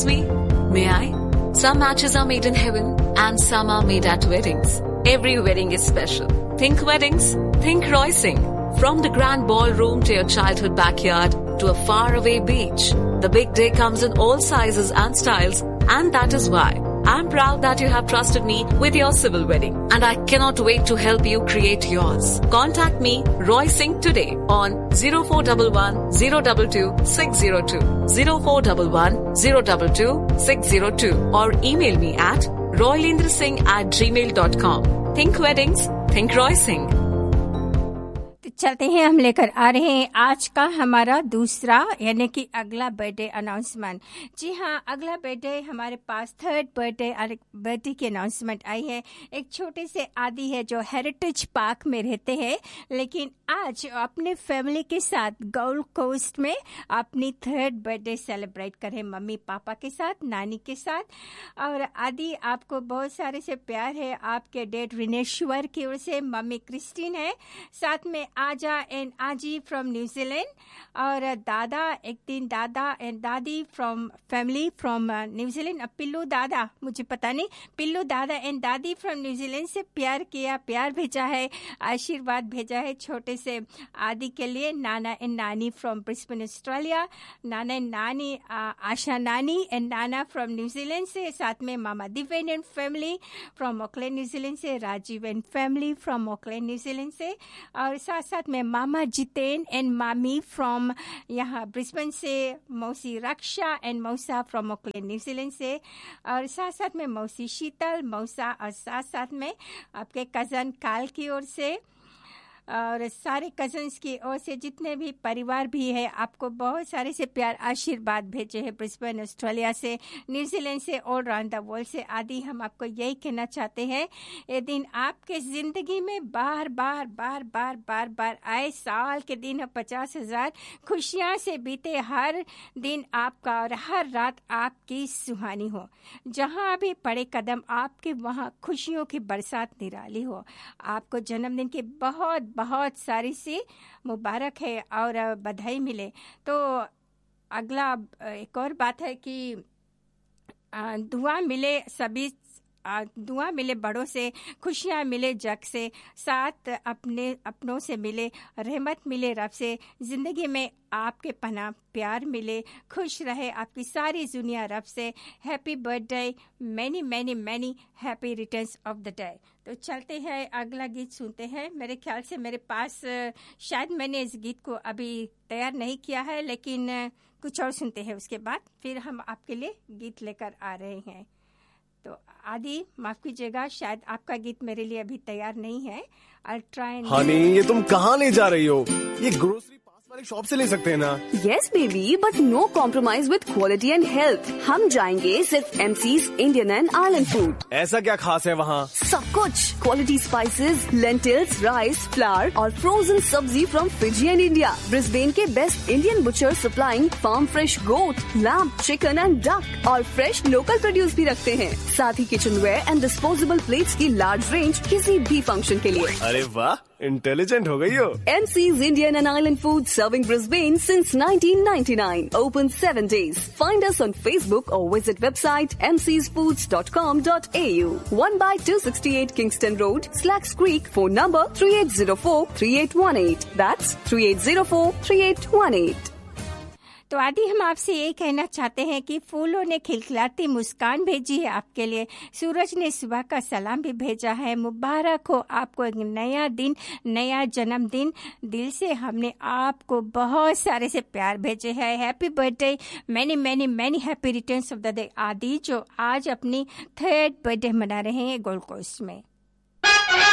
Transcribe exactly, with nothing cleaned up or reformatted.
me? May I? Some matches are made in heaven and some are made at weddings. Every wedding is special. Think weddings, think Roysing. From the grand ballroom to your childhood backyard to a faraway beach, the big day comes in all sizes and styles, and that is why I'm proud that you have trusted me with your civil wedding, and I cannot wait to help you create yours. Contact me, Roy Singh, today on zero four one one zero two two six zero two, zero four one one zero two two six zero two, or email me at roylendrasingh at gmail dot com. Think weddings, think Roy Singh. चलते हैं, हम लेकर आ रहे हैं आज का हमारा दूसरा यानी कि अगला बर्थडे अनाउंसमेंट। जी हाँ, अगला बर्थडे हमारे पास थर्ड बर्थडे बर्थडे की अनाउंसमेंट आई है। एक छोटे से आदि है जो हेरिटेज पार्क में रहते हैं, लेकिन आज अपने फैमिली के साथ गोल्ड कोस्ट में अपनी थर्ड बर्थडे सेलिब्रेट करें, मम्मी पापा के साथ, नानी के साथ। और आदि, आपको बहुत सारे से प्यार है आपके डैड रिनेश्वर की ओर से, मम्मी क्रिस्टीन है, साथ में आजा एंड आजी फ्रॉम न्यूजीलैंड, और दादा, एक दिन दादा एंड दादी फ्रॉम फैमिली फ्रॉम न्यूजीलैंड। अब पिल्लू दादा, मुझे पता नहीं, पिल्लू दादा एंड दादी फ्रॉम न्यूजीलैंड से प्यार किया, प्यार भेजा है, आशीर्वाद भेजा है छोटे से आदि के लिए। नाना एंड नानी from Brisbane Australia, Nana and नानी आशा नानी एंड नाना फ्रॉम न्यूजीलैंड से, साथ में मामा दिवेन and family from Auckland New Zealand से, Rajiv and family from Auckland New Zealand से, और साथ साथ में मामा जितेन एंड मामी फ्रॉम यहाँ ब्रिस्बेन से, मौसी रक्षा एंड मौसा फ्रॉम ऑकलैंड न्यूजीलैंड से, और साथ साथ में मौसी शीतल, मौसा, और साथ साथ में आपके कज़न काल की ओर से, और सारे कजन्स की ओर से जितने भी परिवार भी है, आपको बहुत सारे से प्यार आशीर्वाद भेजे हैं ब्रिस्बेन ऑस्ट्रेलिया से, न्यूजीलैंड से, ऑल अराउंड द वर्ल्ड से। आदि, हम आपको यही कहना चाहते हैं, ये दिन आपके जिंदगी में बार बार बार बार बार बार आए, साल के दिन पचास हजार खुशियां से बीते, हर दिन आपका और हर रात आपकी सुहानी हो, जहां भी पड़े कदम आपके वहां खुशियों की बरसात निराली हो। आपको जन्मदिन की बहुत बहुत सारी सी मुबारक है और बधाई मिले। तो अगला एक और बात है कि दुआ मिले सभी, दुआ मिले बड़ों से, खुशियाँ मिले जग से, साथ अपने अपनों से मिले, रहमत मिले रब से, ज़िंदगी में आपके पनाह प्यार मिले, खुश रहे आपकी सारी दुनिया रब से। Happy birthday, many many many happy returns of the day. तो चलते हैं, अगला गीत सुनते हैं। मेरे ख्याल से मेरे पास शायद मैंने इस गीत को अभी तैयार नहीं किया है, लेकिन कुछ और सुनते हैं, उसके बाद फिर हम आपके लिए गीत लेकर आ रहे हैं। तो आदि, माफ कीजिएगा, शायद आपका गीत मेरे लिए अभी तैयार नहीं है। I'll try and... हनी, ये तुम कहाँ ले जा रही हो? ये ग्रोसरी पास वाली शॉप से ले सकते हैं ना? Yes baby, but no compromise with quality and health. हम जाएंगे सिर्फ MCs Indian and island food. ऐसा क्या खास है वहाँ? सब कुछ, quality spices, lentils, rice, flower और फ्रोजन सब्जी from Fiji and India. Brisbane के best Indian butcher supplying farm fresh goat, lamb, chicken and duck, और फ्रेश लोकल प्रोड्यूस भी रखते हैं। साथ ही kitchen where and disposable plates की लार्ज रेंज किसी भी फंक्शन के लिए। अरे वाह, इंटेलिजेंट हो गई हो। MCs Indian and island food serving Brisbane since nineteen ninety-nine. Open seven days. Find us on Facebook or visit website m c s foods dot com dot a u. one by two sixty-eight Kingston Road, Slacks Creek. Phone number three eight zero four three eight one eight. That's three eight zero four three eight one eight. तो आदि, हम आपसे यही कहना चाहते हैं कि फूलों ने खिलखिलाती मुस्कान भेजी है आपके लिए, सूरज ने सुबह का सलाम भी भेजा है। मुबारक हो आपको एक नया दिन, नया जन्मदिन। दिल से हमने आपको बहुत सारे से प्यार भेजे हैं। Happy birthday, many many many happy returns of the day आदि, जो आज अपनी थर्ड बर्थडे मना रहे हैं गोल्ड कोस्ट में।